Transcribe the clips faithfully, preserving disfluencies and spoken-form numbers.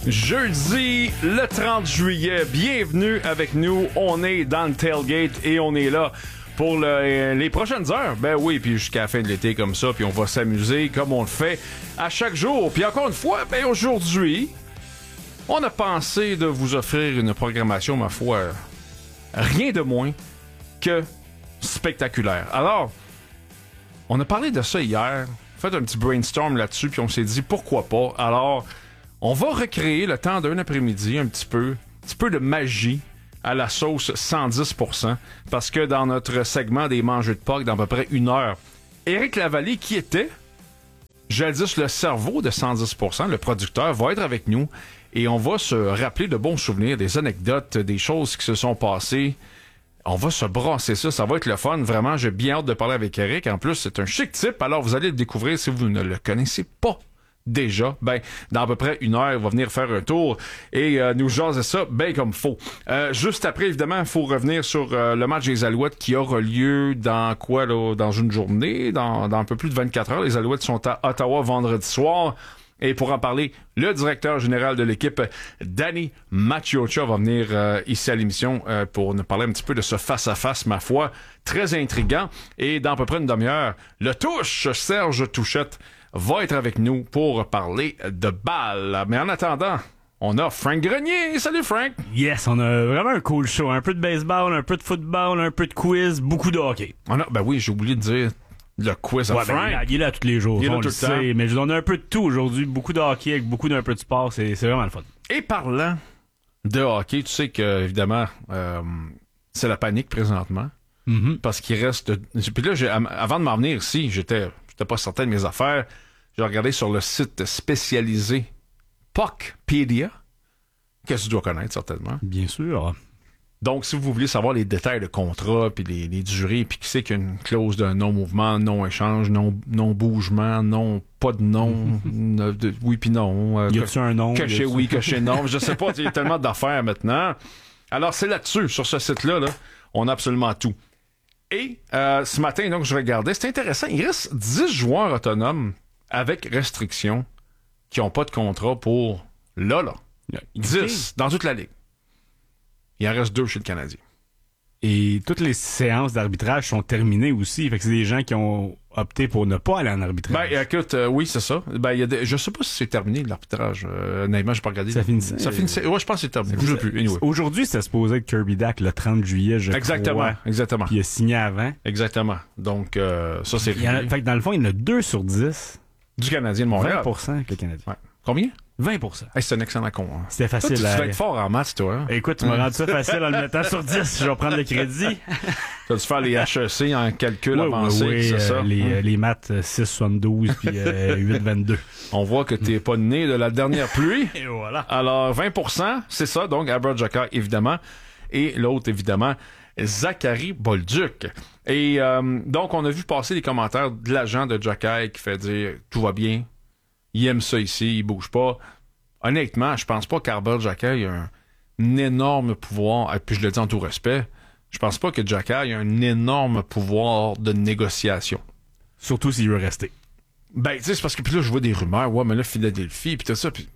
Jeudi, le trente juillet, bienvenue avec nous. On est dans le tailgate et on est là pour le, les prochaines heures. Ben oui, puis jusqu'à la fin de l'été comme ça, puis on va s'amuser comme on le fait à chaque jour. Puis encore une fois, ben aujourd'hui, on a pensé de vous offrir une programmation, ma foi, rien de moins que spectaculaire. Alors, on a parlé de ça hier, fait un petit brainstorm là-dessus, puis on s'est dit pourquoi pas. Alors, on va recréer le temps d'un après-midi un petit peu, un petit peu de magie à la sauce cent dix pour cent, parce que dans notre segment des mangeux de Pâques, dans à peu près une heure, Éric Lavallée, qui était jadis le cerveau de cent dix pour cent, le producteur, va être avec nous et on va se rappeler de bons souvenirs, des anecdotes, des choses qui se sont passées. On va se brasser ça, ça va être le fun. Vraiment, j'ai bien hâte de parler avec Éric. En plus, c'est un chic type, alors vous allez le découvrir si vous ne le connaissez pas déjà. Ben, dans à peu près une heure, il va venir faire un tour et euh, nous jaser ça bien comme faut. Euh, juste après, évidemment, il faut revenir sur euh, le match des Alouettes qui aura lieu dans quoi, là, dans une journée, dans, dans un peu plus de vingt-quatre heures. Les Alouettes sont à Ottawa vendredi soir. Et pour en parler, le directeur général de l'équipe, Danny Maciocia, va venir euh, ici à l'émission euh, pour nous parler un petit peu de ce face-à-face, ma foi, très intriguant. Et dans à peu près une demi-heure, le touche, Serge Touchette, va être avec nous pour parler de balle. Mais en attendant, on a Frank Grenier. Salut Frank! Yes, on a vraiment un cool show. Un peu de baseball, un peu de football, un peu de quiz, beaucoup de hockey. On a, ben oui, j'ai oublié de dire le quiz à ouais, Frank. Ben, il est là tous les jours. Il est là on tout le le temps. sait, mais je donne un peu de tout aujourd'hui. Beaucoup de hockey avec beaucoup d'un peu de sport. C'est, c'est vraiment le fun. Et parlant de hockey, tu sais que, évidemment, euh, c'est la panique présentement. Mm-hmm. Parce qu'il reste... Puis là, j'ai, avant de m'en venir ici, j'étais, j'étais pas certain de mes affaires. J'ai regardé sur le site spécialisé Puckpedia, que tu dois connaître certainement. Bien sûr. Donc, si vous voulez savoir les détails de contrat, puis les, les durées, puis qui c'est qu'il y a une clause de non-mouvement, non-échange, non, non-bougement, non, pas de nom, de, oui puis non. Euh, y a-tu un nom? Caché oui, caché non. Je sais pas, il y a tellement d'affaires maintenant. Alors, c'est là-dessus, sur ce site-là, là, on a absolument tout. Et euh, ce matin, donc, je regardais, c'est intéressant, il reste dix joueurs autonomes avec restriction qui n'ont pas de contrat pour là, là. dix dans toute la ligue. Il en reste deux chez le Canadien. Et toutes les séances d'arbitrage sont terminées aussi. Fait que c'est des gens qui ont opté pour ne pas aller en arbitrage. Ben, écoute, euh, oui, c'est ça. Ben, il y a des, je sais pas si c'est terminé, l'arbitrage. Euh, honnêtement, j'ai pas regardé. Ça finissait. Ça finissait. Ouais, je pense que c'est terminé. Je sais plus. Anyway. Aujourd'hui, c'était supposé être Kirby Dack le trente juillet, je exactement, crois. Exactement. Puis il a signé avant. Exactement. Donc, euh, ça, c'est... Il y en a, fait que dans le fond, il y en a deux sur dix. Du Canadien de Montréal. vingt pour cent avec le Canadien. Ouais. Combien? vingt pour cent. Hey, c'est un excellent con. Hein. C'était facile. Toi, tu à... vas être fort en maths, toi. Hein? Écoute, tu m'as rendu ça facile en le mettant sur dix. Je vais prendre le crédit. Tu vas faire les H E C en calcul oui, avancé, oui, oui, c'est euh, ça? Les, hum. les maths six soixante-douze puis euh, huit vingt-deux. On voit que t'es pas né de la dernière pluie. Et voilà. Alors, vingt pour cent, c'est ça. Donc, Albert Jacquard, évidemment. Et l'autre, évidemment, Zachary Bolduc. Et euh, donc, on a vu passer les commentaires de l'agent de Jacquard qui fait dire « Tout va bien. Il aime ça ici. Il bouge pas. » Honnêtement, je pense pas qu'Albert Jacquard ait un, un énorme pouvoir, et puis je le dis en tout respect, je pense pas que Jacquard ait un énorme pouvoir de négociation. Surtout s'il veut rester. Ben, tu sais, c'est parce que puis là, je vois des rumeurs, ouais, mais là, Philadelphie, puis tout ça, puis...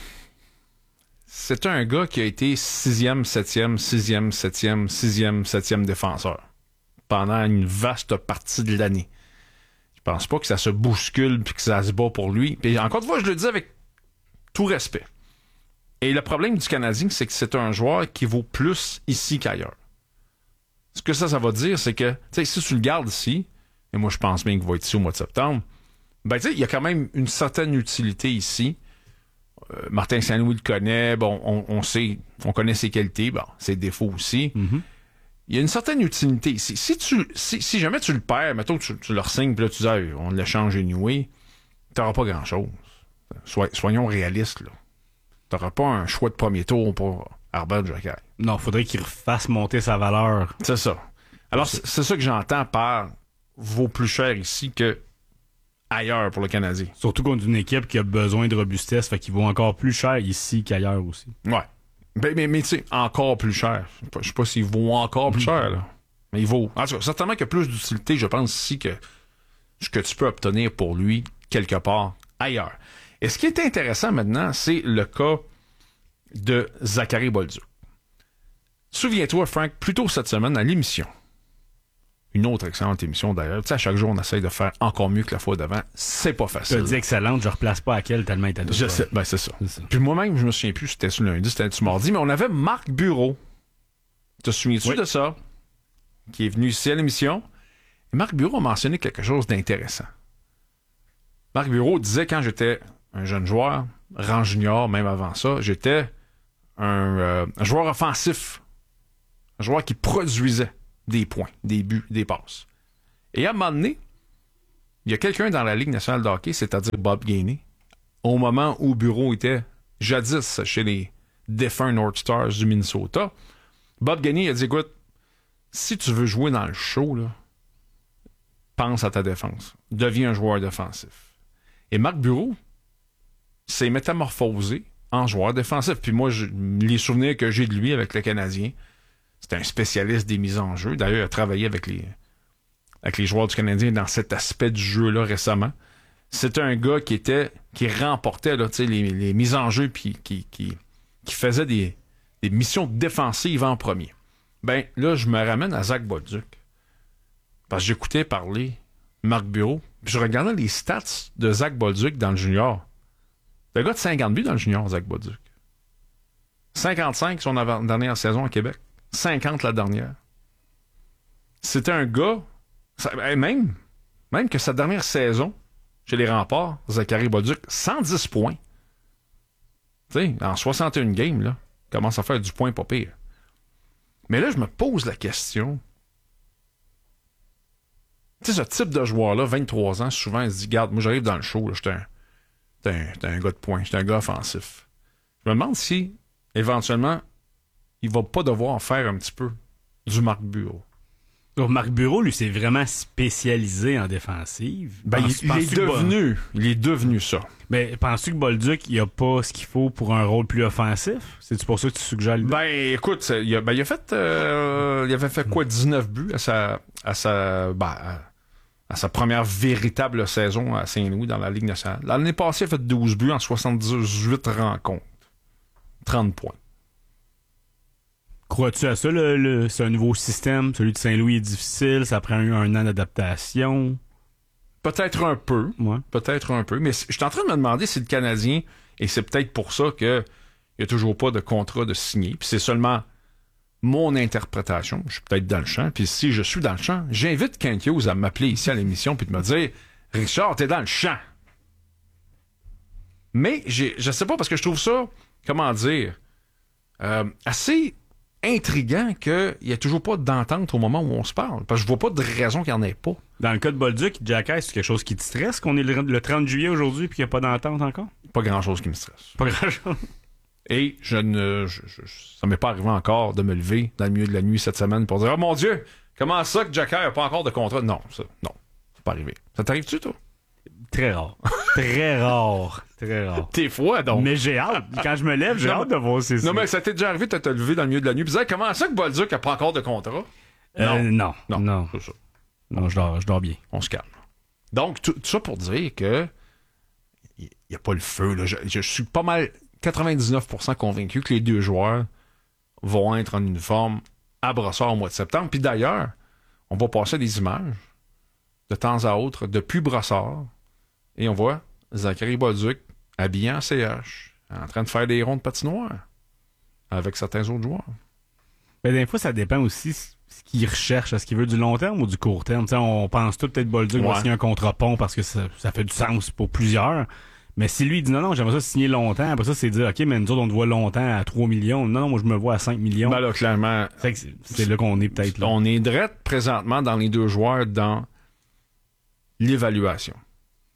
C'est un gars qui a été sixième, septième, sixième, septième, sixième, septième défenseur pendant une vaste partie de l'année. Je pense pas que ça se bouscule puis que ça se bat pour lui. Puis encore une fois, je le dis avec tout respect. Et le problème du Canadien, c'est que c'est un joueur qui vaut plus ici qu'ailleurs. Ce que ça, ça va dire, c'est que, tu sais, si tu le gardes ici, et moi je pense bien qu'il va être ici au mois de septembre, ben tu sais, il y a quand même une certaine utilité ici. Euh, Martin Saint-Louis le connaît, bon, on, on sait, on connaît ses qualités, bon, ses défauts aussi. Mm-hmm. Il y a une certaine utilité ici. Si tu, si, si jamais tu le perds, mettons que tu, tu le re-signes, puis là tu dis, hey, on l'échange anyway, t'auras pas grand-chose. Soy, soyons réalistes, là. T'auras pas un choix de premier tour pour Albert Jacquard. Non, faudrait qu'il refasse monter sa valeur. C'est ça. Alors, c'est, c'est ça que j'entends par vaut plus cher ici que ailleurs pour le Canadien. Surtout contre une équipe qui a besoin de robustesse, fait qu'il vaut encore plus cher ici qu'ailleurs aussi. Ouais. Ben, mais, mais tu sais, encore plus cher. Je sais pas s'il vaut encore plus cher, là. Mais il vaut. En tout cas, certainement qu'il y a plus d'utilité, je pense, ici que ce que tu peux obtenir pour lui quelque part ailleurs. Et ce qui est intéressant maintenant, c'est le cas de Zachary Bolduc. Souviens-toi, Frank, plus tôt cette semaine, à l'émission, une autre excellente émission d'ailleurs, tu sais, à chaque jour, on essaye de faire encore mieux que la fois d'avant. C'est pas facile. Tu as dit excellente, je replace pas à quelle tellement il t'a Je sais, ben c'est ça. c'est ça. Puis moi-même, je me souviens plus si c'était sur lundi, c'était sur mardi, mais on avait Marc Bureau. Te souviens-tu oui. de ça? Qui est venu ici à l'émission. Et Marc Bureau a mentionné quelque chose d'intéressant. Marc Bureau disait quand j'étais un jeune joueur, rang junior, même avant ça, j'étais un, euh, un joueur offensif. Un joueur qui produisait des points, des buts, des passes. Et à un moment donné, il y a quelqu'un dans la Ligue nationale de hockey, c'est-à-dire Bob Gainey, au moment où Bureau était jadis chez les défunts North Stars du Minnesota, Bob Gainey a dit, écoute, si tu veux jouer dans le show, là, pense à ta défense. Deviens un joueur défensif. Et Marc Bureau s'est métamorphosé en joueur défensif. Puis moi, je, les souvenirs que j'ai de lui avec le Canadien, c'est un spécialiste des mises en jeu. D'ailleurs, il a travaillé avec les, avec les joueurs du Canadien dans cet aspect du jeu-là récemment. C'était un gars qui était qui remportait là, les, les mises en jeu puis qui, qui, qui faisait des, des missions défensives en premier. Ben là, je me ramène à Zach Bolduc. Parce que j'écoutais parler Marc Bureau, puis je regardais les stats de Zach Bolduc dans le junior. C'est un gars de cinquante buts dans le junior, Zach Bolduc. cinquante-cinq son avant- dernière saison à Québec. cinquante la dernière. C'était un gars, ça, même, même que sa dernière saison chez les Remparts, Zachary Bolduc, cent dix points. Tu sais, en soixante et un games, là, commence à faire du point pas pire. Mais là, je me pose la question. Tu sais, ce type de joueur-là, vingt-trois ans, souvent, il se dit, garde, moi, j'arrive dans le show, je suis un, un, un gars de poing, je suis un gars offensif. Je me demande si, éventuellement, il va pas devoir faire un petit peu du Marc Bureau. Donc, Marc Bureau, lui, c'est vraiment spécialisé en défensive. Ben, Penses- il, il est penses-tu que devenu, Bol- il est devenu ça. Mais penses-tu que Bolduc, il a pas ce qu'il faut pour un rôle plus offensif? C'est-tu pour ça que tu suggères lui? Ben, écoute, c'est- il a, ben, il a fait, euh, il avait fait quoi, dix-neuf buts à sa, à sa, ben, à, à sa première véritable saison à Saint-Louis dans la Ligue nationale. L'année passée, il a fait douze buts en soixante-dix-huit rencontres. trente points. Crois-tu à ça, le, le- c'est un nouveau système? Celui de Saint-Louis est difficile, ça prend un, un an d'adaptation. Peut-être un peu. Ouais. Peut-être un peu. Mais je suis en train de me demander si le Canadien, et c'est peut-être pour ça qu'il n'y a toujours pas de contrat de signer, puis c'est seulement mon interprétation. Je suis peut-être dans le champ. Puis si je suis dans le champ, j'invite Kent Hughes à m'appeler ici à l'émission puis de me dire « Richard, t'es dans le champ. » Mais j'ai, je sais pas, parce que je trouve ça, comment dire, euh, assez intriguant qu'il n'y ait toujours pas d'entente au moment où on se parle. Parce que je vois pas de raison qu'il n'y en ait pas. Dans le cas de Bolduc, Jack, c'est quelque chose qui te stresse qu'on est le, le trente juillet aujourd'hui puis qu'il n'y a pas d'entente encore? Pas grand-chose qui me stresse. Pas grand-chose. Et je ne, je, je, ça m'est pas arrivé encore de me lever dans le milieu de la nuit cette semaine pour dire « Oh mon Dieu, comment ça que Jacker n'a pas encore de contrat? » Non, ça, non, c'est pas arrivé. Ça t'arrive-tu, toi? Très rare. Très rare. Très rare. T'es froid, donc. Mais j'ai hâte. Quand je me lève, j'ai Non, hâte de voir ces Non, mais ça t'est déjà arrivé de te lever dans le milieu de la nuit et dire « Comment ça que Bolduc n'a pas encore de contrat? » Euh, non. Non. Non. C'est ça. Non, je dors, je dors bien. On se calme. Donc, tout, tout ça pour dire que il n'y a pas le feu. Là. Je, je suis pas mal quatre-vingt-dix-neuf pour cent convaincu que les deux joueurs vont être en uniforme à Brossard au mois de septembre. Puis d'ailleurs, on va passer des images de temps à autre depuis Brossard et on voit Zachary Bolduc habillé en C H, en train de faire des ronds de patinoire avec certains autres joueurs. Mais des fois, ça dépend aussi ce qu'il recherche. Est-ce qu'il veut du long terme ou du court terme? T'sais, on pense tout peut-être Bolduc Ouais. va signer un contrat pont parce que ça, ça fait du sens pour plusieurs. Mais si lui il dit non, non, j'aimerais ça signer longtemps, après ça, c'est dire OK, mais nous autres, on te voit longtemps à trois millions. Non, non, moi je me vois à cinq millions. Ben là, clairement, Fait que c'est, c'est là qu'on est peut-être là. on est drette présentement dans les deux joueurs dans l'évaluation.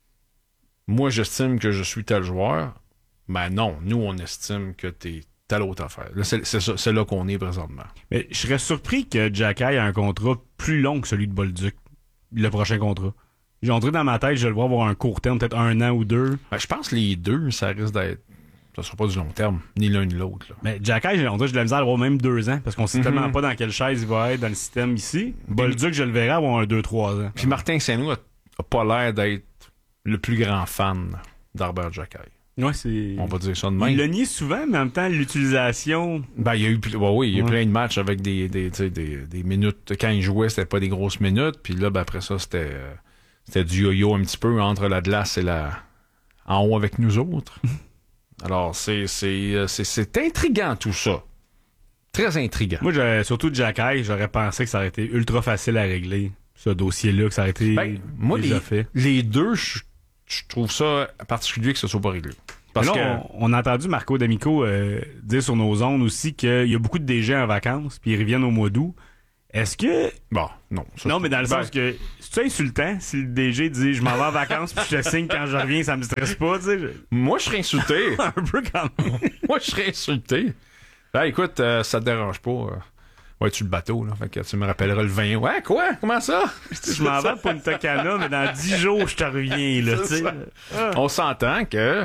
Moi, j'estime que je suis tel joueur. Ben non, nous, on estime que t'es telle autre affaire. Là, c'est, c'est, ça- c'est là qu'on est présentement. Mais je serais surpris que Jack ait un contrat plus long que celui de Bolduc, le prochain contrat. J'ai entré dans ma tête, je vais le voir avoir un court terme, peut-être un an ou deux. Ben, je pense que les deux, ça risque d'être... Ça sera pas du long terme, ni l'un ni l'autre. Là. Mais Jack Eye, on dirait que j'ai de la misère à avoir même deux ans, parce qu'on sait Mhm. tellement pas dans quelle chaise il va être dans le système ici. Bolduc, je le verrai avoir un deux trois ans. Puis Martin Saint-Louis a, a pas l'air d'être le plus grand fan d'Arbert Jacquet. Ouais, c'est... On va dire ça de même. Il l'a nié souvent, mais en même temps, l'utilisation... Ben, il y a eu, ouais, oui, il y a eu Ouais. plein de matchs avec des, des, tu sais, des, des minutes. Quand il jouait, c'était pas des grosses minutes. Puis là, ben, après ça, c'était, euh, c'était du yo-yo un petit peu entre la glace et la, en haut avec nous autres. Alors, c'est, c'est, euh, c'est, c'est intriguant, tout ça. Très intriguant. Moi, j'aurais- surtout Jack Eye, j'aurais pensé que ça aurait été ultra facile à régler, ce dossier-là, que ça aurait été Ben, moi, déjà les, fait. les deux, je, je trouve ça particulier que ce soit pas réglé. Parce Mais que, là, on, on a entendu Marco D'Amico euh, dire sur nos ondes aussi qu'il y a beaucoup de D G en vacances, puis ils reviennent au mois d'août. Est-ce que... bon, non. ça, non, je- mais dans le ben, sens que... C'est insultant si le D G dit « Je m'en vais en vacances, puis je te signe quand je reviens, ça me stresse pas, tu sais. je- moi, je serais insulté. » Un peu quand même. Moi, je serais insulté. Ben, écoute, euh, ça te dérange pas. euh. Ouais, tu le bateau, là. Fait que tu me rappelleras le vingt. Ouais, quoi? Comment ça? Je m'en vais pour une Tocana, mais dans dix jours, je te reviens, là, tu C'est sais. ça. Ah. On s'entend que,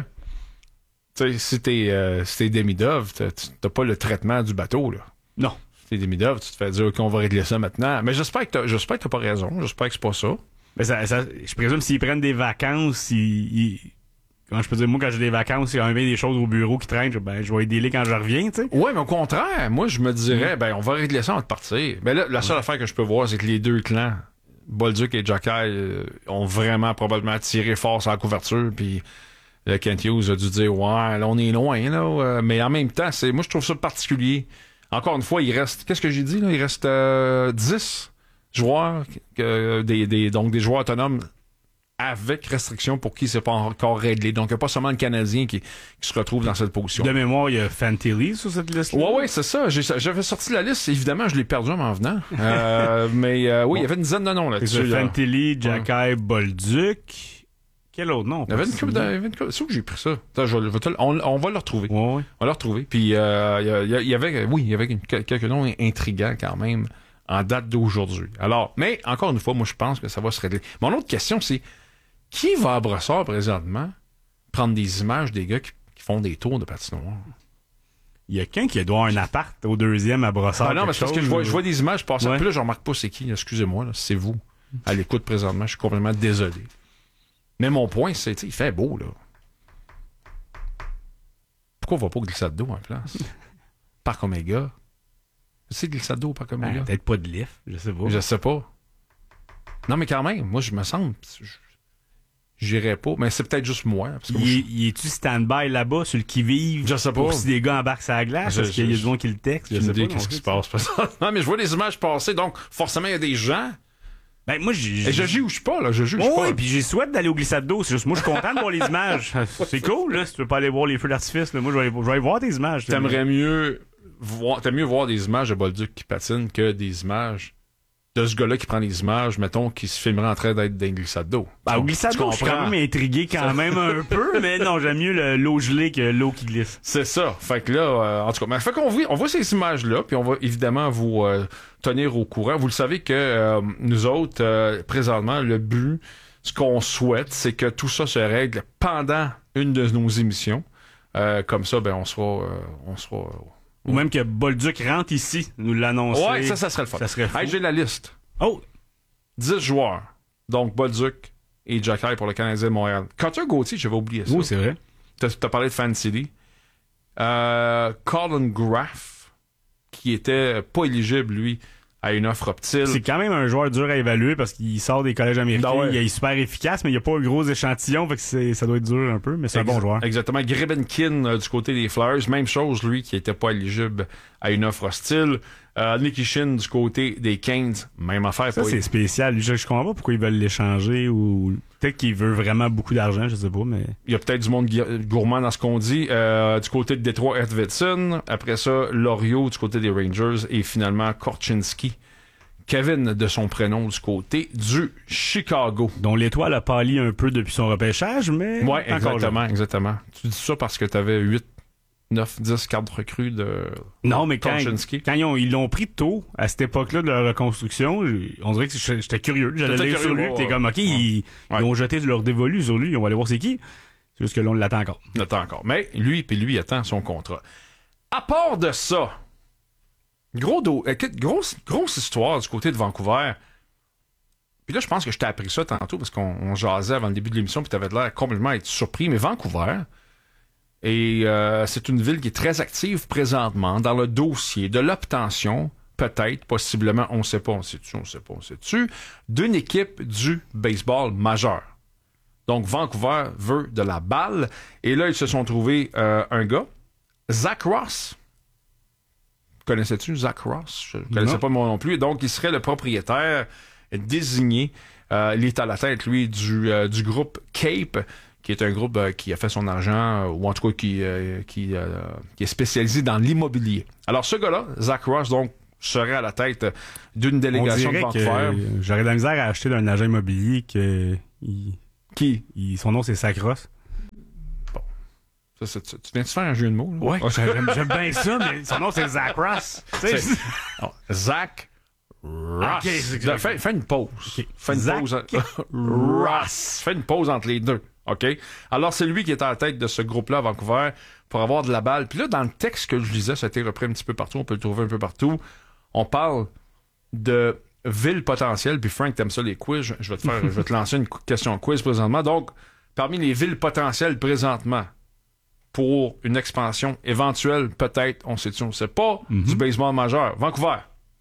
tu sais, si t'es, euh, si t'es demi-dove, t'as, t'as pas le traitement du bateau, là. Non. Si t'es demi-dove, tu te fais dire qu'on va régler ça maintenant. Mais j'espère que t'as, j'espère que t'as pas raison. J'espère que c'est pas ça. Mais ça, ça, je présume s'ils prennent des vacances, ils, ils- comment je peux dire, moi quand j'ai des vacances, il y a bien des choses au bureau qui traînent, je- ben je vais les délai quand je reviens, tu sais. Ouais, mais au contraire, moi, je me dirais, ben, on va régler ça avant de partir. Ben là, la seule affaire que je peux voir, c'est que les deux clans, Bolduc et Jacky, euh, ont vraiment probablement tiré fort sur la couverture, puis euh, Kent Hughes a dû dire, ouais, là, on est loin, là. euh, mais en même temps, c'est, moi, je trouve ça particulier. Encore une fois, il reste, qu'est-ce que j'ai dit, là? Il reste euh, dix joueurs, euh, des, des, donc des joueurs autonomes avec restriction pour qui c'est pas encore réglé. Donc, il n'y a pas seulement le Canadien qui, qui se retrouve dans cette position. De mémoire, il y a Fantilli sur cette liste-là. Ouais, ouais, c'est ça. J'ai- J'avais sorti la liste. Évidemment, je l'ai perdu en m'en venant. Euh, mais euh, oui, il y avait une dizaine de noms C'est là-dessus. ça, là. Fantilli, Jacky, Bolduc. Quel autre nom? Il y avait une coupe de- il y avait une coupe- C'est où que j'ai pris ça? Attends, je vais- je vais te le- on, on va le retrouver. Ouais, ouais. On va le retrouver. Puis, euh, il y a- il y, a- il y avait, oui, il y avait une- quelques noms intrigants quand même en date d'aujourd'hui. Alors, mais encore une fois, moi, je pense que ça va se régler. Mon autre question, c'est qui va à Brossard présentement prendre des images des gars qui, qui font des tours de patinoire? Il y a quelqu'un qui doit avoir un appart au deuxième à Brossard. Ah non, mais c'est parce que je vois, je vois des images passer. Ouais. Puis là, je remarque pas c'est qui. Excusez-moi, là, c'est vous. À l'écoute présentement, je suis complètement désolé. Mais mon point, c'est, tu sais, il fait beau, là. Pourquoi on va pas au glissade d'eau en place? Parc Omega. C'est glissade d'eau au Parc Omega? Peut-être pas de lift, je sais pas. Je sais pas. Non, mais quand même, moi, je me sens... je- J'irais pas. Mais c'est peut-être juste moi. Parce que moi, je- Il, il est-tu stand-by là-bas sur le qui-vive? Je sais pas. Pour si des gars embarquent sur la glace, Je- parce qu'il y a je- du gens qui le textent. j'ai Je une sais idée pas. qu'est-ce non qui se plus. passe. Non, mais je vois des images passer, donc forcément, il y a des gens. Ben, moi, j'ai. Et je juge pas, là. Je juge Oh, pas. oui, puis j'ai souhaité d'aller au glissade d'eau. C'est juste, moi, je suis content de voir les images. C'est cool, là. Si tu veux pas aller voir les feux d'artifice, là, moi, je vais, aller- je vais aller voir des images. T'aimerais mieux voir, t'aimes mieux voir des images de Bolduc qui patine que des images de ce gars-là qui prend les images, mettons, qui se filmerait en train d'être dans une glissade d'eau. Ben, au Tu- glissade tu d'eau, je suis quand comprends? même intrigué quand même un peu, mais non, j'aime mieux le- l'eau gelée que l'eau qui glisse. C'est ça. Fait que là, euh, en tout cas, mais fait qu'on voit, on voit ces images-là, puis on va évidemment vous euh, tenir au courant. Vous le savez que euh, nous autres, euh, présentement, le but, ce qu'on souhaite, c'est que tout ça se règle pendant une de nos émissions. Euh, comme ça, ben on sera, euh, on sera. Ou même que Bolduc rentre ici, nous l'annoncer. Ouais, ça, ça serait le fun. Ça serait fou. Hey, j'ai la liste. Oh! dix joueurs. Donc, Bolduc et Jacky pour le Canadien de Montréal. Cutter Gauthier, j'avais oublié ça. Oui, c'est vrai. T'as, t'as parlé de Fan City. Euh, Colin Graff, qui était pas éligible, lui, à une offre optile. C'est quand même un joueur dur à évaluer parce qu'il sort des collèges américains. Ah ouais. Il est super efficace, mais il n'y a pas un gros échantillon, fait que c'est, ça doit être dur un peu, mais c'est un bon Ex- joueur. Exactement. Grebenkin euh, du côté des Flyers. Même chose, lui, qui était pas éligible à une offre hostile. Euh, Nicky Shin du côté des Canes. Même affaire. Ça, pas c'est spécial. Je, je comprends pas pourquoi ils veulent l'échanger ou peut-être qu'il veut vraiment beaucoup d'argent, je sais pas, mais. Il y a peut-être du monde gui- gourmand dans ce qu'on dit. Euh, du côté de Détroit, Edvidson. Après ça, Loriot du côté des Rangers. Et finalement, Korchinski. Kevin de son prénom du côté du Chicago. Dont l'étoile a pâli un peu depuis son repêchage, mais. Ouais, encore exactement, exactement. Tu dis ça parce que t'avais huit, neuf, dix cartes recrues de Non, mais quand, Korchinski. quand ils, ont, ils l'ont pris tôt, à cette époque-là de la reconstruction, j'ai- on dirait que j'étais j'étais curieux. J'allais T'étais lire sur curieux, lui, ouais, t'es ouais. comme, OK, Ouais. ils, Ouais. ils ont jeté leur dévolu sur lui, on va aller voir c'est qui. C'est juste que là, on l'attend encore. Il attend encore. Mais lui, puis lui, il attend son contrat. À part de ça, gros dos, écoute, grosse, grosse histoire du côté de Vancouver. Puis là, je pense que je t'ai appris ça tantôt parce qu'on on jasait avant le début de l'émission puis t'avais l'air complètement être surpris. Mais Vancouver Et euh, c'est une ville qui est très active présentement dans le dossier de l'obtention, peut-être, possiblement, on ne sait pas, on sait-tu, on ne sait pas, on sait-tu, d'une équipe du baseball majeur. Donc, Vancouver veut de la balle. Et là, ils se sont trouvés euh, un gars, Zach Ross. Connaissais-tu Zach Ross? Je ne connaissais Non. pas moi non plus. Donc, il serait le propriétaire désigné. Euh, il est à la tête, lui, du, euh, du groupe Cape, qui est un groupe euh, qui a fait son argent, euh, ou en tout cas qui, euh, qui, euh, qui est spécialisé dans l'immobilier. Alors, ce gars-là, Zach Ross, donc, serait à la tête d'une délégation de Vancouver. Que j'aurais de la misère à acheter d'un agent immobilier que... Il, qui? Il, son nom, c'est Zach Ross. Ça, c'est, tu viens de faire un jeu de mots? Là? Ouais, j'aime, j'aime bien ça, mais son nom, c'est Zach Ross. C'est... Oh, Zach Ross. Okay, c'est fais, fais une pause. Okay. Fais une Zach pause. Ross. Fais une pause entre les deux. OK? Alors, c'est lui qui est à la tête de ce groupe-là à Vancouver pour avoir de la balle. Puis là, dans le texte que je lisais, ça a été repris un petit peu partout. On peut le trouver un peu partout. On parle de ville potentielle. Puis Frank, t'aimes ça, les quiz. Je, je vais te faire, je vais te lancer une question quiz présentement. Donc, parmi les villes potentielles présentement, pour une expansion éventuelle, peut-être, on sait-tu, on sait pas, mm-hmm. du baseball majeur. Vancouver.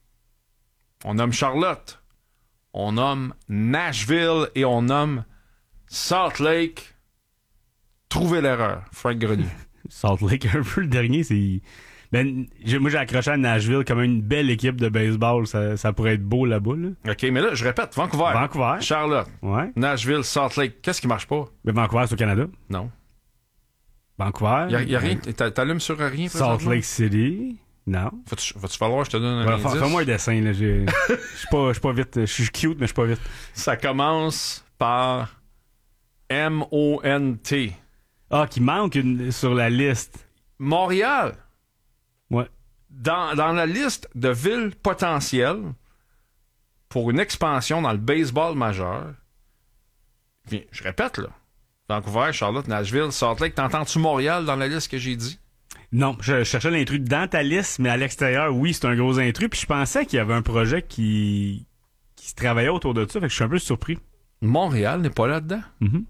On nomme Charlotte. On nomme Nashville et on nomme Salt Lake. Trouvez l'erreur, Frank Grenier. Salt Lake, un peu le dernier, c'est... Ben, j'ai, moi, j'ai accroché à Nashville comme une belle équipe de baseball. Ça, ça pourrait être beau là-bas, là. OK, mais là, je répète, Vancouver. Vancouver. Charlotte. Ouais. Nashville, Salt Lake. Qu'est-ce qui marche pas? Mais Vancouver, c'est au Canada. Non. Vancouver. Il y a, rien. T'allumes sur rien, Salt Lake City. Non. Faut-tu, va-tu falloir que je te donne un ouais, indice? Fais-moi un dessin, là. Je suis pas, j'suis pas vite. Je suis cute, mais je suis pas vite. Ça commence par M O N T. Ah, qui manque une, sur la liste. Montréal. Ouais. Dans, dans la liste de villes potentielles pour une expansion dans le baseball majeur, puis, je répète, là. Vancouver, Charlotte, Nashville, Salt Lake. T'entends-tu Montréal dans la liste que j'ai dit? Non, je, je cherchais l'intrus dans ta liste, mais à l'extérieur, oui, c'est un gros intrus. Puis je pensais qu'il y avait un projet qui, qui se travaillait autour de ça. Fait que je suis un peu surpris. Montréal n'est pas là-dedans? Mm-hmm.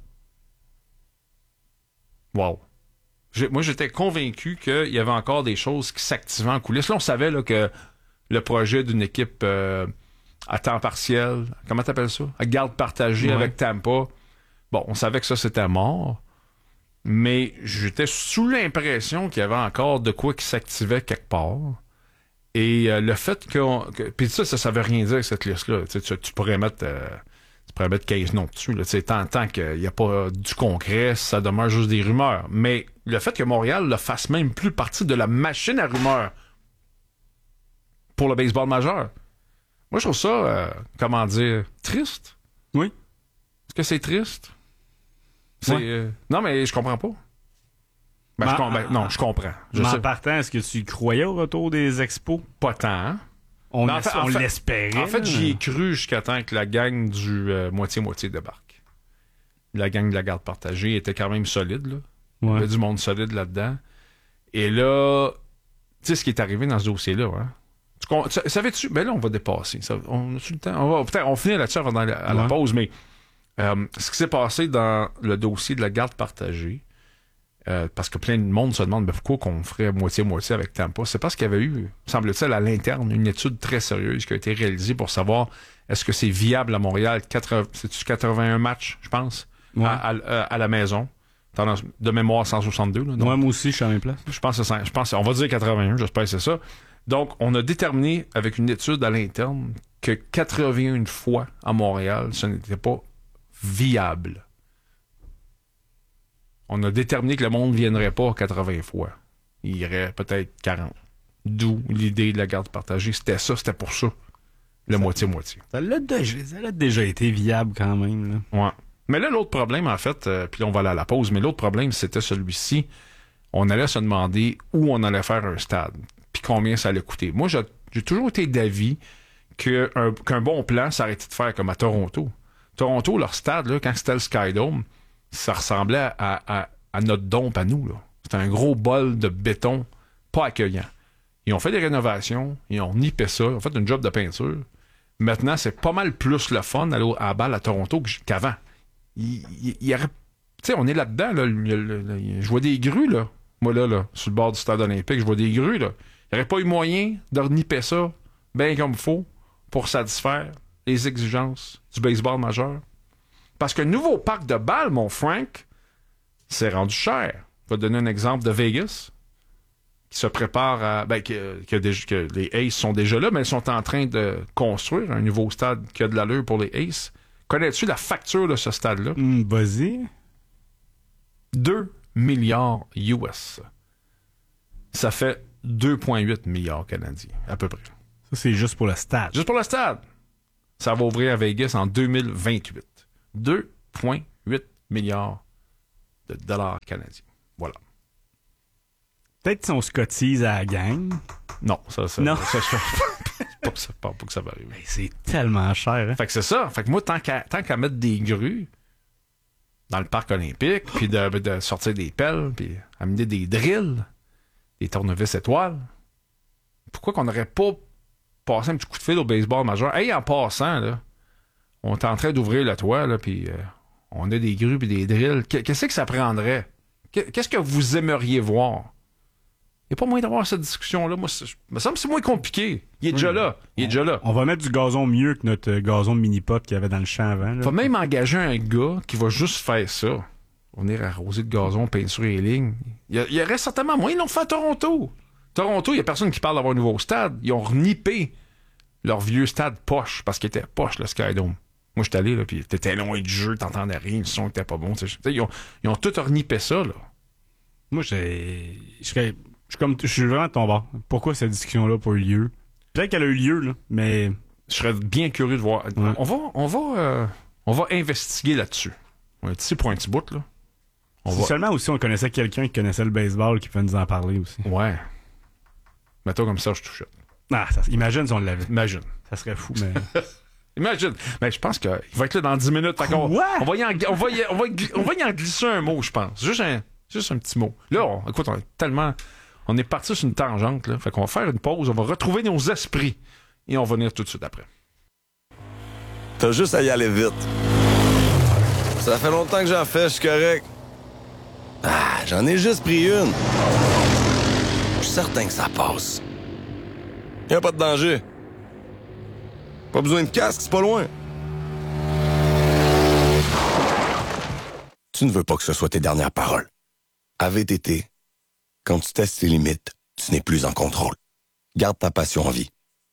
Wow. J'ai, moi, j'étais convaincu qu'il y avait encore des choses qui s'activaient en coulisses. Là, on savait là, que le projet d'une équipe euh, à temps partiel, comment t'appelles ça? À garde partagée ouais. avec Tampa. Bon, on savait que ça, c'était mort. Mais j'étais sous l'impression qu'il y avait encore de quoi qui s'activait quelque part. Et euh, le fait qu'on... que... Puis ça, ça, ça veut rien dire, cette liste-là. Tu, tu, tu pourrais mettre... Euh, tu pourrais mettre quinze noms dessus. Là, tant, tant qu'il n'y a pas du concret, ça demeure juste des rumeurs. Mais le fait que Montréal ne fasse même plus partie de la machine à rumeurs pour le baseball majeur, moi, je trouve ça, euh, comment dire, triste. Oui. Est-ce que c'est triste? C'est, ouais. euh, non, mais je comprends pas. Ben, ben, je com- ben, non, je comprends. Je mais sais. En partant, est-ce que tu croyais au retour des expos? Pas tant. Hein? On, en es- fait, on en fait, l'espérait. En fait, là. j'y ai cru jusqu'à temps que la gang du euh, moitié-moitié débarque. La gang de la garde partagée était quand même solide, là. Il y Ouais. avait du monde solide là-dedans. Et là, tu sais ce qui est arrivé dans ce dossier-là, hein? Tu, con- tu- savais-tu? Ben là, on va dépasser. Ça, on a-tu le temps? On va, peut-être, on finit là-dessus avant d'aller à la Ouais. pause, mais euh, ce qui s'est passé dans le dossier de la garde partagée, euh, parce que plein de monde se demande ben, pourquoi qu'on ferait moitié-moitié avec Tampa, c'est parce qu'il y avait eu, semble-t-il, à l'interne, une étude très sérieuse qui a été réalisée pour savoir est-ce que c'est viable à Montréal, quatre-vingts, c'est-tu quatre-vingt-un matchs, je pense, Ouais. à, à- à la maison. Tendance- De mémoire cent soixante-deux. Là, donc, Ouais, moi aussi, je suis à la même place. je pense que c'est, je pense, on va dire quatre-vingt-un, j'espère que c'est ça. Donc, on a déterminé avec une étude à l'interne que quatre-vingt-une fois à Montréal, ce n'était pas viable. On a déterminé que le monde ne viendrait pas quatre-vingts fois. Il irait peut-être quarante. D'où l'idée de la garde partagée. C'était ça, c'était pour ça. Le moitié-moitié. Ça l'a déjà, ça l'a déjà été viable quand même. Là. Ouais. Mais là, l'autre problème, en fait, euh, puis là, on va aller à la pause, mais l'autre problème, c'était celui-ci. On allait se demander où on allait faire un stade, puis combien ça allait coûter. Moi, j'ai, j'ai toujours été d'avis que un, qu'un bon plan, ça aurait été de faire comme à Toronto. Toronto, leur stade, là, quand c'était le Skydome, ça ressemblait à, à, à notre dompe à nous. Là. C'était un gros bol de béton pas accueillant. Ils ont fait des rénovations, ils ont nippé ça, ils ont fait une job de peinture. Maintenant, c'est pas mal plus le fun d'aller à la balle à Toronto qu'avant. Il, il, il y aurait... Tu sais, on est là-dedans, là, le, le, le, je vois des grues, là. Moi, là, là, sur le bord du stade olympique, je vois des grues, là. Il n'y aurait pas eu moyen de reniper ça bien comme il faut pour satisfaire les exigences du baseball majeur. Parce que le nouveau parc de balles, mon Frank, c'est rendu cher. Je vais te donner un exemple de Vegas, qui se prépare à... Ben, que, que, déjà, que les Aces sont déjà là, mais ils sont en train de construire un nouveau stade qui a de l'allure pour les Aces. Connais-tu la facture de ce stade-là? Mm, vas-y. deux milliards U S. Ça fait deux virgule huit milliards canadiens, à peu près. Ça, c'est juste pour le stade. Juste pour le stade. Ça va ouvrir à Vegas en deux mille vingt-huit. deux virgule huit milliards de dollars canadiens. Voilà. Peut-être si on se cotise à la gang. Non, ça, ça, non. ça, ça, pas, que ça pas, pas que ça va arriver. Mais c'est tellement cher, hein? Fait que c'est ça. Fait que moi, tant qu'à, tant qu'à mettre des grues dans le parc olympique, puis de, de sortir des pelles, puis amener des drills, des tournevis étoiles, pourquoi qu'on n'aurait pas passé un petit coup de fil au baseball majeur? Hey, en passant, là, on est en train d'ouvrir le toit, là, puis euh, on a des grues puis des drills. Qu'est-ce que ça prendrait? Qu'est-ce que vous aimeriez voir? Il n'y a pas moyen d'avoir cette discussion-là. Moi, me semble que c'est moins compliqué. Il est oui, déjà là. Il est on, déjà là. On va mettre du gazon mieux que notre gazon de mini-pot qu'il y avait dans le champ avant. Il va même engager un gars qui va juste faire ça. Il va venir arroser de gazon, peinturer les lignes. Il y, a, il y aurait certainement moyen. Ils l'ont fait à Toronto. Toronto, il n'y a personne qui parle d'avoir un nouveau stade. Ils ont renippé leur vieux stade poche parce qu'il était poche, le Skydome. Moi, j'étais allé, là, puis t'étais loin du jeu, t'entendais rien, le son était pas bon. Ils ont, ils ont tout renippé ça, là. Moi, j'ai... Je serais... Je suis, comme, je suis vraiment tombé. Pourquoi cette discussion-là n'a pas eu lieu? Peut-être qu'elle a eu lieu, là, mais... Je serais bien curieux de voir. Ouais. On va, on va, euh, on va investiguer là-dessus. On est ici pour un petit bout, là. On si va... seulement aussi on connaissait quelqu'un qui connaissait le baseball qui pouvait nous en parler aussi. Ouais. Mets-toi comme ça, je touche. Ah, ça, imagine si on l'avait. Imagine. Ça serait fou, mais... Imagine. Mais je pense qu'il va être là dans dix minutes. On, on, va y en, on, va y, on, va y, on va y en glisser un mot, je pense. Juste un, juste un petit mot. Là, on, écoute, on est tellement... On est parti sur une tangente, là. Fait qu'on va faire une pause, on va retrouver nos esprits et on va venir tout de suite après. T'as juste à y aller vite. Ça fait longtemps que j'en fais, je suis correct. Ah, j'en ai juste pris une. Je suis certain que ça passe. Y a pas de danger. Pas besoin de casque, c'est pas loin. Tu ne veux pas que ce soit tes dernières paroles. À V T T, quand tu testes tes limites, tu n'es plus en contrôle. Garde ta passion en vie.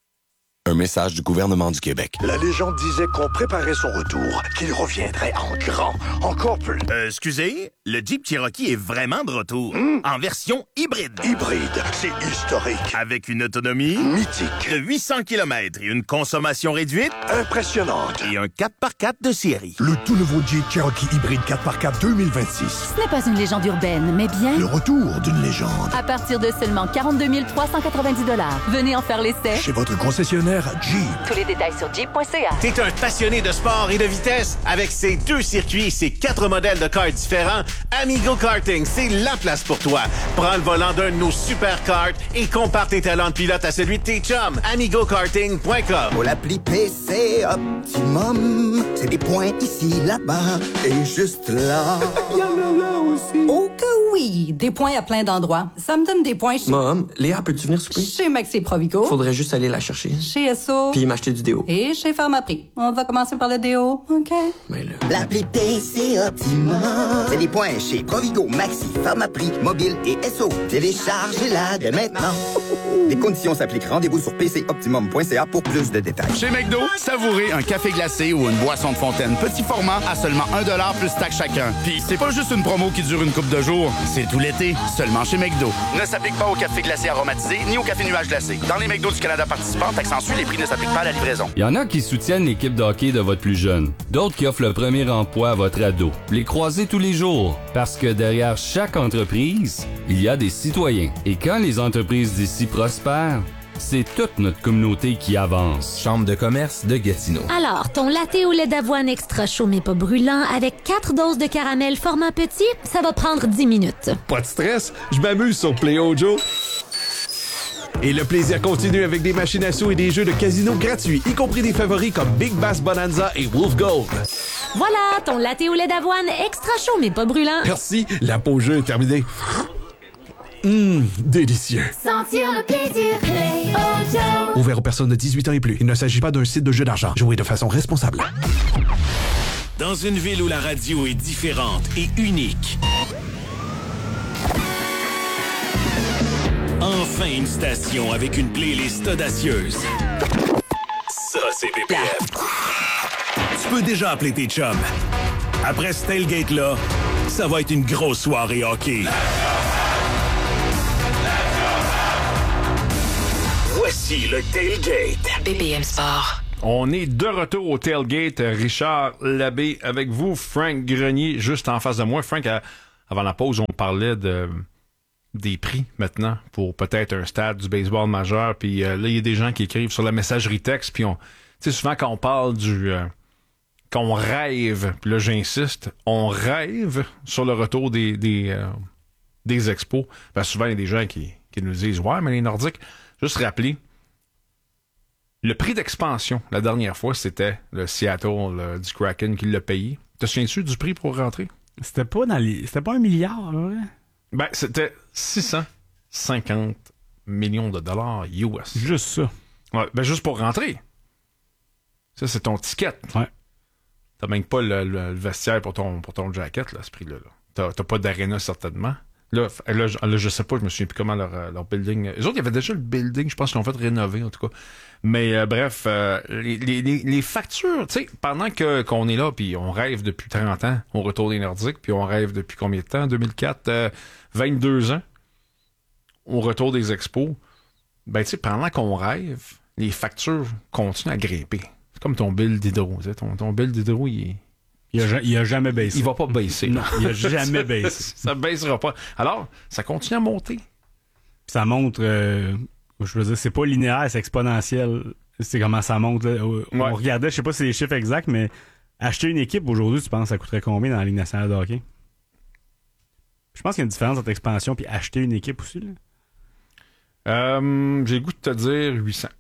Un message du gouvernement du Québec. La légende disait qu'on préparait son retour, qu'il reviendrait en grand, encore plus. Euh, excusez, le Jeep Cherokee est vraiment de retour. Mmh. En version hybride. Hybride, c'est historique. Avec une autonomie... mythique. De huit cents kilomètres et une consommation réduite... impressionnante. Et un quatre par quatre de série. Le tout nouveau Jeep Cherokee hybride quatre par quatre deux mille vingt-six. Ce n'est pas une légende urbaine, mais bien... le retour d'une légende. À partir de seulement quarante-deux mille trois cent quatre-vingt-dix dollars. Venez en faire l'essai. Chez votre concessionnaire Jeep. Tous les détails sur jeep point c a. T'es un passionné de sport et de vitesse? Avec ses deux circuits et ses quatre modèles de karts différents, Amigo Karting, c'est la place pour toi. Prends le volant d'un de nos super karts et compare tes talents de pilote à celui de tes chums. amigo karting point com. Pour l'appli P C Optimum, c'est des points ici, là-bas et juste là. Il y en a là aussi. Oh que oui! Des points à plein d'endroits. Ça me donne des points chez... Mom, Léa, peux-tu venir souper? Chez Maxi Provigo. Faudrait juste aller la chercher. Chez S O. Puis m'acheter du déo. Et chez Pharmaprix. On va commencer par le déo, OK? Mais là... L'appli P C Optimum, c'est des points chez Provigo, Maxi, Pharmaprix, Mobile et S O. Téléchargez-la dès maintenant. Les conditions s'appliquent. Rendez-vous sur p c optimum point c a pour plus de détails. Chez McDo, savourez un café glacé ou une boisson de fontaine petit format à seulement un dollar plus taxe chacun. Puis c'est pas juste une promo qui dure une couple de jours, c'est tout l'été, seulement chez McDo. Ne s'applique pas au café glacé aromatisé ni au café nuage glacé. Dans les McDo du Canada participants, taxe en suit, les prix ne s'appliquent pas à la livraison. Il y en a qui soutiennent l'équipe de hockey de votre plus jeune. D'autres qui offrent le premier emploi à votre ado. Les croisez tous les jours. Parce que derrière chaque entreprise, il y a des citoyens. Et quand les entreprises d'ici prospèrent, c'est toute notre communauté qui avance. Chambre de commerce de Gatineau. Alors, ton latte au lait d'avoine extra chaud mais pas brûlant avec quatre doses de caramel format petit, ça va prendre dix minutes. Pas de stress, je m'amuse sur PlayOjo. Et le plaisir continue avec des machines à sous et des jeux de casino gratuits, y compris des favoris comme Big Bass Bonanza et Wolf Gold. Voilà, ton latte au lait d'avoine extra chaud mais pas brûlant. Merci, la pause jeu est terminée. Hum, délicieux. Sentir le plaisir Cléo Joe. Ouvert aux personnes de dix-huit ans et plus. Il ne s'agit pas d'un site de jeu d'argent. Jouez de façon responsable. Dans une ville où la radio est différente et unique. Enfin une station avec une playlist audacieuse. Ça, c'est P P F. Tu peux déjà appeler tes chums. Après ce tailgate-là, ça va être une grosse soirée hockey. Voici le tailgate. B B M Sport. On est de retour au tailgate. Richard Labbé avec vous, Frank Grenier, juste en face de moi. Frank, à, avant la pause, on parlait de des prix maintenant pour peut-être un stade du baseball majeur. Puis euh, là, il y a des gens qui écrivent sur la messagerie texte. Puis on, tu sais, souvent quand on parle du... Euh, quand on rêve, puis là j'insiste, on rêve sur le retour des des, euh, des expos. Ben, souvent, il y a des gens qui, qui nous disent « Ouais, mais les Nordiques... » Juste rappeler, le prix d'expansion, la dernière fois, c'était le Seattle le, du Kraken qui l'a payé. Te souviens-tu du prix pour rentrer? C'était pas dans les... C'était pas un milliard, là? Ben, c'était six cent cinquante millions de dollars U S. Juste ça. Ouais, ben, juste pour rentrer. Ça, c'est ton ticket. Ouais. T'as même pas le, le, le vestiaire pour ton, pour ton jacket, là, à ce prix-là. Là. T'as, t'as pas d'aréna, certainement. Là, là, là, je sais pas, je me souviens plus comment leur, leur building... Eux autres, il y avait déjà le building, je pense qu'ils l'ont fait rénover, en tout cas. Mais euh, bref, euh, les, les, les factures, tu sais, pendant que, qu'on est là, puis on rêve depuis trente ans au retour des Nordiques, puis on rêve depuis combien de temps? deux mille quatre, euh, vingt-deux ans au retour des expos. Ben, tu sais, pendant qu'on rêve, les factures continuent à grimper. C'est comme ton bill d'hydro, tu sais, ton, ton bill d'hydro, il est... Il a, il a jamais baissé. Il va pas baisser. Non, il a jamais baissé. Ça baissera pas. Alors, ça continue à monter. Ça montre, euh, je veux dire, c'est pas linéaire, c'est exponentiel. C'est comment ça monte. Là. On ouais. regardait, je sais pas si c'est les chiffres exacts, mais acheter une équipe aujourd'hui, tu penses que ça coûterait combien dans la Ligue nationale de hockey? Je pense qu'il y a une différence entre expansion et acheter une équipe aussi. Là. Euh, j'ai le goût de te dire huit cents.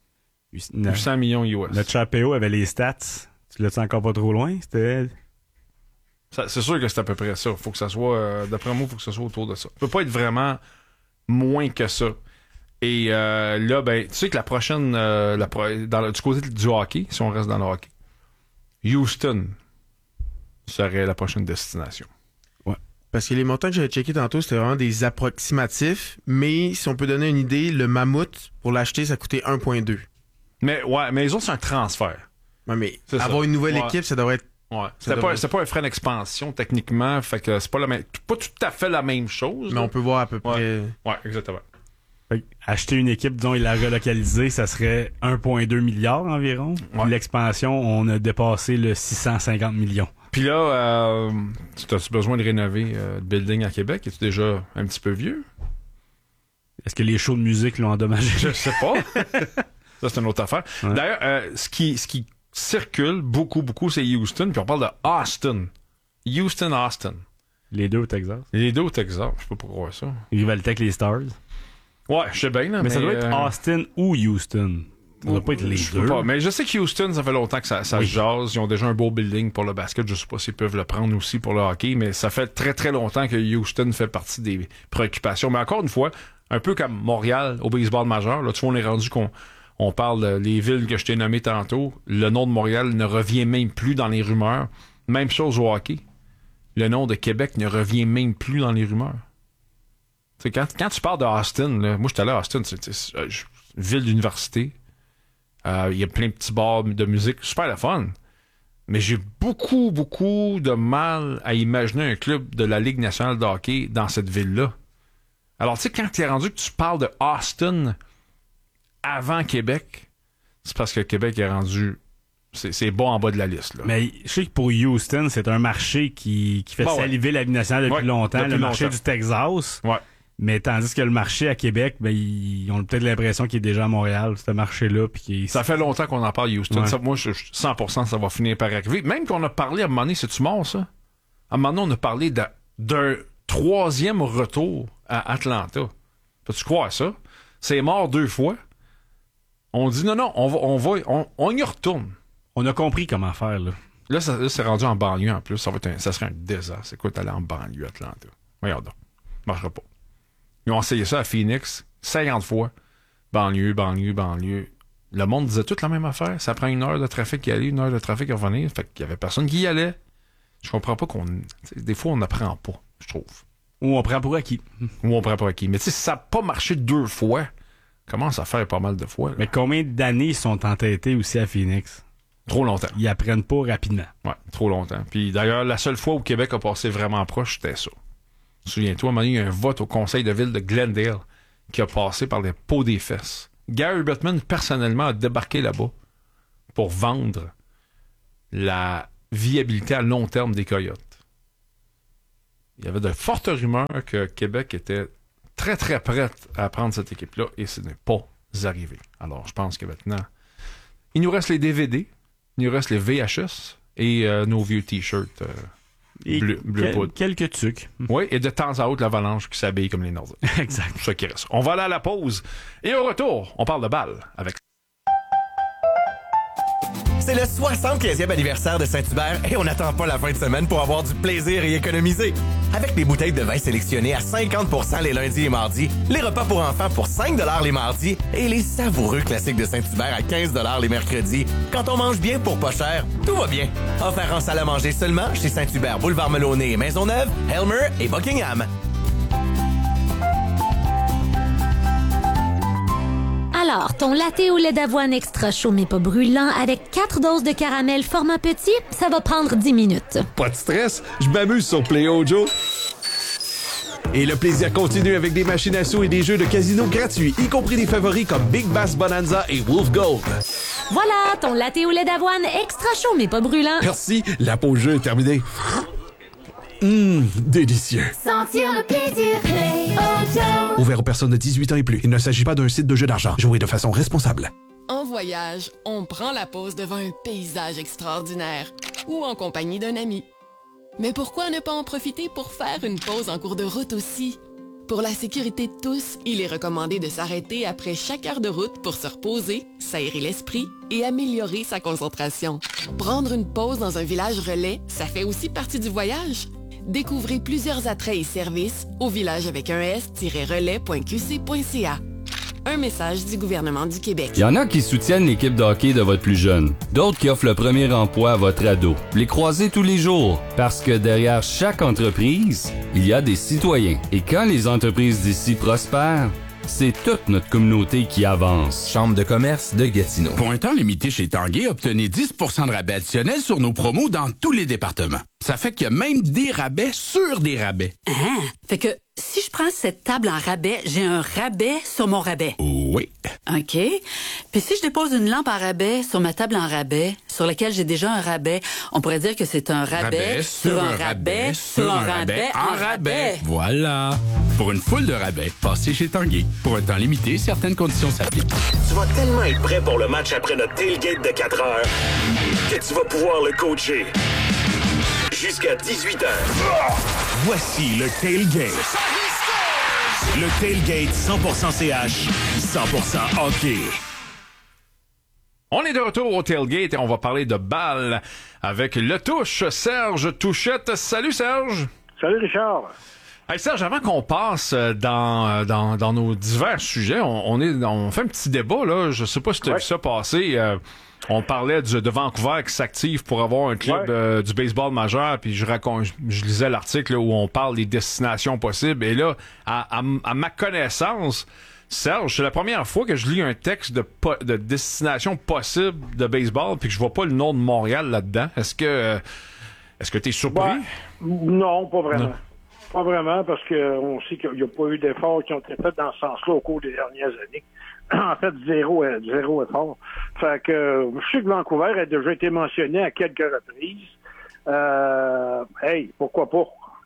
huit cents millions U S. Le Chapéo avait les stats. Tu l'as-tu encore pas trop loin? C'était... Ça, c'est sûr que c'est à peu près ça. Faut que ça soit, euh, d'après moi, il faut que ça soit autour de ça. Ça peut pas être vraiment moins que ça. Et euh, là, ben, tu sais que la prochaine, euh, la pro- dans le, du côté du hockey, si on reste dans le hockey, Houston serait la prochaine destination. Ouais. Parce que les montants que j'avais checkés tantôt, c'était vraiment des approximatifs. Mais si on peut donner une idée, le Mammouth, pour l'acheter, ça coûtait un virgule deux. Mais ouais, mais les autres, c'est un transfert. Ouais, mais c'est avoir ça. une nouvelle ouais. équipe, ça devrait être... Ouais. C'était pas, c'était pas un frais d'expansion, techniquement. Fait que c'est pas, la même, pas tout à fait la même chose. Mais là. on peut voir à peu près... Ouais, ouais exactement. Fait, acheter une équipe, disons, et la relocaliser, ça serait un virgule deux milliard environ. Ouais. L'expansion, on a dépassé le six cent cinquante millions. Puis là, euh, as-tu besoin de rénover euh, le building à Québec? Es-tu déjà un petit peu vieux? Est-ce que les shows de musique l'ont endommagé? Je sais pas. Ça, c'est une autre affaire. Ouais. D'ailleurs, euh, ce qui ce qui circule beaucoup, beaucoup, c'est Houston. Puis on parle de Austin. Houston, Austin. Les deux au Texas. Les deux au Texas. Je sais pas pourquoi ça. Rivalité avec les Stars. Ouais, je sais bien. Là, mais, mais ça doit être euh... Austin ou Houston. Ça doit pas être les je deux. Pas. Mais je sais que Houston, ça fait longtemps que ça, ça oui. jase. Ils ont déjà un beau building pour le basket. Je sais pas s'ils peuvent le prendre aussi pour le hockey. Mais ça fait très, très longtemps que Houston fait partie des préoccupations. Mais encore une fois, un peu comme Montréal au baseball majeur. Là, tu vois, on est rendu qu'on on parle des villes que je t'ai nommées tantôt. Le nom de Montréal ne revient même plus dans les rumeurs. Même chose au hockey. Le nom de Québec ne revient même plus dans les rumeurs. T'sais, quand, quand tu parles de Austin, là, moi j'étais allé à Austin, c'est, c'est, c'est une ville d'université. Il euh, y a plein de petits bars de musique. Super le fun. Mais j'ai beaucoup, beaucoup de mal à imaginer un club de la Ligue nationale de hockey dans cette ville-là. Alors, tu sais, quand t'es rendu que tu parles de Austin avant Québec, c'est parce que Québec est rendu... C'est, c'est bas en bas de la liste. Là. Mais je sais que pour Houston, c'est un marché qui, qui fait bon, saliver ouais. la Ligue nationale depuis ouais, longtemps. Depuis le marché longtemps. Du Texas. Ouais. Mais tandis que le marché à Québec, ben, ils ont peut-être l'impression qu'il est déjà à Montréal, ce marché-là. Puis qu'il... Ça fait longtemps qu'on en parle, Houston. Ouais. Ça, moi, je, cent pour cent, ça va finir par arriver. Même qu'on a parlé à un moment donné, c'est-tu mort, ça? À un moment donné, on a parlé de, d'un troisième retour à Atlanta. Peux-tu croire à ça? C'est mort deux fois. On dit non, non, on va, on va, on, on y retourne. On a compris comment faire, là. Là, ça, là c'est rendu en banlieue, en plus. Ça, va être un, ça serait un désastre. C'est quoi d'aller en banlieue, Atlanta? Regarde donc. Ça marchera pas. Ils ont essayé ça à Phoenix cinquante fois. Banlieue, banlieue, banlieue. Le monde disait toute la même affaire. Ça prend une heure de trafic y aller, une heure de trafic à revenir. Fait qu'il y avait personne qui y allait. Je comprends pas qu'on... Des fois, on n'apprend pas, je trouve. Ou on prend pour acquis. Ou on prend pour acquis. Mais tu sais, si ça n'a pas marché deux fois, commence à faire pas mal de fois. Là. Mais combien d'années ils sont entêtés aussi à Phoenix? Trop longtemps. Ils apprennent pas rapidement. Ouais, trop longtemps. Puis d'ailleurs, la seule fois où Québec a passé vraiment proche, c'était ça. Souviens-toi, à un moment donné, il y a un vote au conseil de ville de Glendale qui a passé par les pots des fesses. Gary Bettman, personnellement, a débarqué là-bas pour vendre la viabilité à long terme des Coyotes. Il y avait de fortes rumeurs que Québec était très, très prête à prendre cette équipe-là et ce n'est pas arrivé. Alors, je pense que maintenant, il nous reste les D V D, il nous reste les V H S et euh, nos vieux T-shirts euh, bleu, bleu quel, poudre. Quelques trucs. Oui, et de temps à autre, l'Avalanche qui s'habille comme les Nordiques. Exact. C'est ça qui reste. On va aller à la pause et au retour, on parle de balle avec... C'est le soixante-quinzième anniversaire de Saint-Hubert et on n'attend pas la fin de semaine pour avoir du plaisir et économiser. Avec des bouteilles de vin sélectionnées à cinquante pour cent les lundis et mardis, les repas pour enfants pour cinq dollars les mardis et les savoureux classiques de Saint-Hubert à quinze dollars les mercredis. Quand on mange bien pour pas cher, tout va bien. Offert en salle à manger seulement chez Saint-Hubert, Boulevard Melonnet et Maisonneuve, Helmer et Buckingham. Alors, ton latte au lait d'avoine extra chaud mais pas brûlant avec quatre doses de caramel format petit, ça va prendre dix minutes. Pas de stress, je m'amuse sur PlayOjo. Et le plaisir continue avec des machines à sous et des jeux de casino gratuits, y compris des favoris comme Big Bass Bonanza et Wolf Gold. Voilà, ton latte au lait d'avoine extra chaud mais pas brûlant. Merci, la pause jeu est terminée. Hum, délicieux. Sentir le plaisir, PlayOjo. Ouvert aux personnes de dix-huit ans et plus. Il ne s'agit pas d'un site de jeu d'argent. Jouez de façon responsable. En voyage, on prend la pause devant un paysage extraordinaire ou en compagnie d'un ami. Mais pourquoi ne pas en profiter pour faire une pause en cours de route aussi? Pour la sécurité de tous, il est recommandé de s'arrêter après chaque heure de route pour se reposer, s'aérer l'esprit et améliorer sa concentration. Prendre une pause dans un village relais, ça fait aussi partie du voyage. Découvrez plusieurs attraits et services au village avec un s-relais point q c point c a. Un message du gouvernement du Québec. Il y en a qui soutiennent l'équipe de hockey de votre plus jeune. D'autres qui offrent le premier emploi à votre ado. Les croisez tous les jours. Parce que derrière chaque entreprise, il y a des citoyens. Et quand les entreprises d'ici prospèrent, c'est toute notre communauté qui avance. Chambre de commerce de Gatineau. Pour un temps limité chez Tanguay, obtenez dix pour cent de rabais additionnel sur nos promos dans tous les départements. Ça fait qu'il y a même des rabais sur des rabais. Ah, fait que si je prends cette table en rabais, j'ai un rabais sur mon rabais. Oui. OK. Puis si je dépose une lampe en rabais sur ma table en rabais, sur laquelle j'ai déjà un rabais, on pourrait dire que c'est un rabais, rabais sur, sur un rabais, rabais sur un rabais, rabais en rabais. rabais. Voilà. Pour une foule de rabais, passez chez Tanguay. Pour un temps limité, certaines conditions s'appliquent. Tu vas tellement être prêt pour le match après notre tailgate de quatre heures que tu vas pouvoir le coacher jusqu'à dix-huit heures. Voici le tailgate. Le tailgate cent pour cent C H, cent pour cent hockey. On est de retour au tailgate et on va parler de balle avec le touche Serge Touchette. Salut Serge. Salut Richard. Hey Serge, avant qu'on passe dans, dans, dans nos divers sujets, on, on, est, on fait un petit débat, là. Je sais pas si tu as ouais. vu ça passer. Euh, on parlait du, de Vancouver qui s'active pour avoir un club ouais. euh, du baseball majeur, puis je, raconte, je, je lisais l'article là, où on parle des destinations possibles. Et là, à, à, à ma connaissance, Serge, c'est la première fois que je lis un texte de, po- de destination possible de baseball, puis que je vois pas le nom de Montréal là-dedans. Est-ce que euh, est-ce que tu es surpris? Ouais. Non, pas vraiment. Non. Pas vraiment, parce qu'on sait qu'il n'y a pas eu d'efforts qui ont été faits dans ce sens-là au cours des dernières années. En fait, zéro, zéro effort. Fait que je sais que Vancouver a déjà été mentionné à quelques reprises. Euh, hey, pourquoi pas?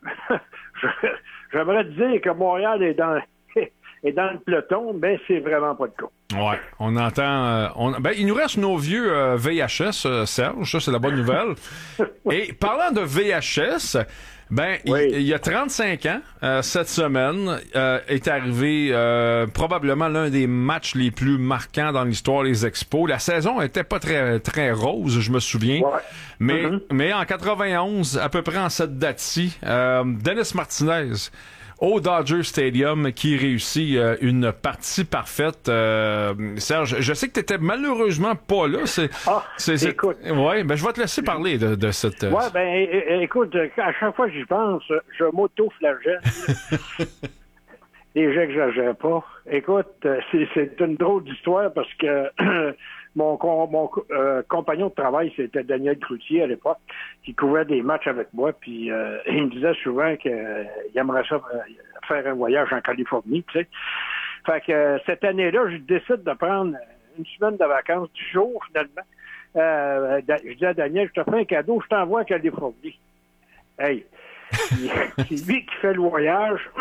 J'aimerais te dire que Montréal est dans est dans le peloton, ben c'est vraiment pas le cas. Ouais, on entend. Euh, on, ben il nous reste nos vieux euh, V H S, euh, Serge, ça c'est la bonne nouvelle. Et parlant de V H S. Ben, oui. il, il y a trente-cinq ans, euh, cette semaine, euh, est arrivé euh, probablement l'un des matchs les plus marquants dans l'histoire des Expos. La saison était pas très très rose, je me souviens. Ouais. Mais, mm-hmm. mais en quatre-vingt-onze, à peu près en cette date-ci, euh, Dennis Martinez au Dodger Stadium qui réussit euh, une partie parfaite. Euh, Serge, je sais que tu étais malheureusement pas là. C'est, ah, c'est, c'est... écoute. Ouais, ben je vais te laisser parler de, de cette... Euh... Ouais, ben é- é- écoute, à chaque fois que j'y pense, je m'auto-flagelle. Et j'exagère pas. Écoute, c'est, c'est une drôle d'histoire parce que mon, mon euh, compagnon de travail, c'était Daniel Cloutier à l'époque, qui couvrait des matchs avec moi, puis euh, il me disait souvent qu'il euh, aimerait ça euh, faire un voyage en Californie, tu sais. Fait que euh, cette année-là, je décide de prendre une semaine de vacances du jour, finalement. Euh, je dis à Daniel, je te fais un cadeau, je t'envoie en Californie. Hey, c'est lui qui fait le voyage.